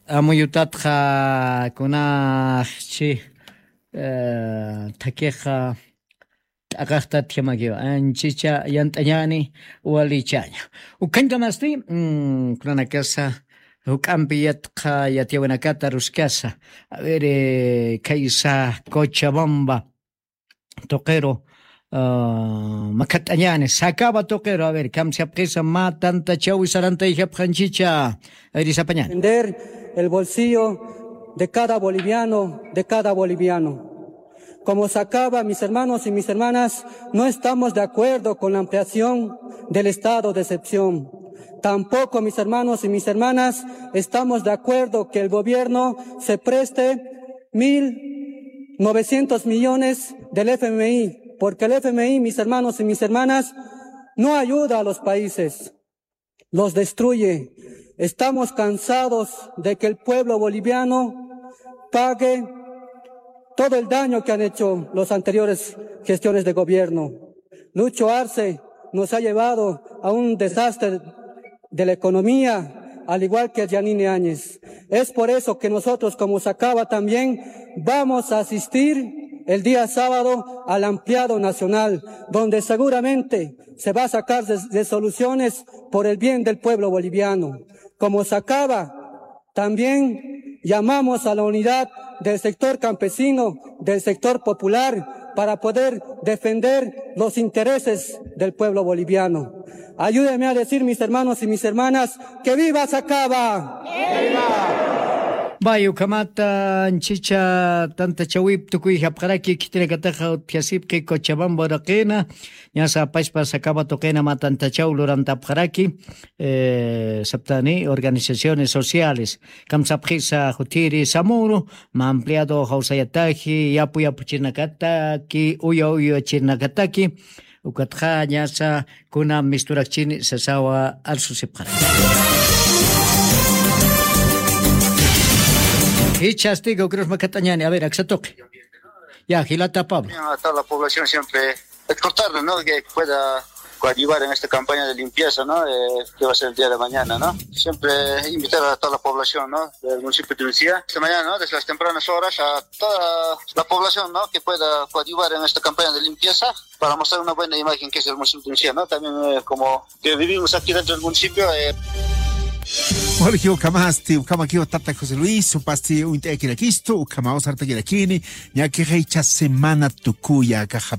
amuyutatqa kunaqchi takiqa t'aqaqta tiamakiwa anchicha yant'añani walichaña ukankamasti kunanakasa huk'ampi yatqa yatiawanakata ruskasa a ver kaysa Cochabamba toqero Macatañane, sacaba toquero, a ver, cam se apresa ma tanta chau y saranta y japjanchicha, erizapañane. Defender el bolsillo de cada boliviano, Como sacaba, mis hermanos y mis hermanas, no estamos de acuerdo con la ampliación del estado de excepción. Tampoco, mis hermanos y mis hermanas, estamos de acuerdo que el gobierno se preste 1.900 millones del FMI. Porque el FMI, mis hermanos y mis hermanas, no ayuda a los países, los destruye. Estamos cansados de que el pueblo boliviano pague todo el daño que han hecho las anteriores gestiones de gobierno. Lucho Arce nos ha llevado a un desastre de la economía, al igual que Yanine Áñez. Es por eso que nosotros, como Sacaba también, vamos a asistir el día sábado al ampliado nacional, donde seguramente se va a sacar de soluciones por el bien del pueblo boliviano. Como Sacaba, también llamamos a la unidad del sector campesino, del sector popular, para poder defender los intereses del pueblo boliviano. Ayúdenme a decir, mis hermanos y mis hermanas, ¡que viva Sacaba! ¡Viva! Bayo kamata chicha tanta chawip tukuy hapqaraki kitinakataqa piasipki Cochabamba raqina ñasa pashpa Sacaba toqena matanta chaw luranta apqaraki saptani organizaciones sociales kamsapqisa jutiri samuro ma ampliado hausayataji yapu chinakataki uya chinakataki ukatqa ñasa kuna misturakchini sasawa alsusipqara. Y chastigo, cruz Macatañani, a ver, Axatoque. Ya, Gilata Pablo. A toda la población siempre exhortarle, ¿no? Que pueda coadyuvar en esta campaña de limpieza, ¿no? Que va a ser el día de mañana, ¿no? Siempre invitar a toda la población, ¿no? Del municipio de Lucía. Esta mañana, ¿no? Desde las tempranas horas a toda la población, ¿no? Que pueda coadyuvar en esta campaña de limpieza para mostrar una buena imagen que es el municipio de Lucía, ¿no? También como que vivimos aquí dentro del municipio. Jorge Ukamasti, Ukamakio Tata José Luis, Upasti Uintequiraquisto, Ukamaos Artaquiraquini, ya que recha semana tucuya, caja